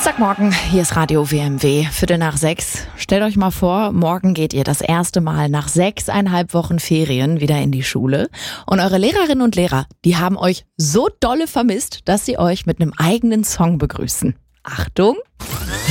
Dienstagmorgen, hier ist Radio WMW, 5:45. Stellt euch mal vor, morgen geht ihr das erste Mal nach 6,5 Wochen Ferien wieder in die Schule. Und eure Lehrerinnen und Lehrer, die haben euch so dolle vermisst, dass sie euch mit einem eigenen Song begrüßen. Achtung!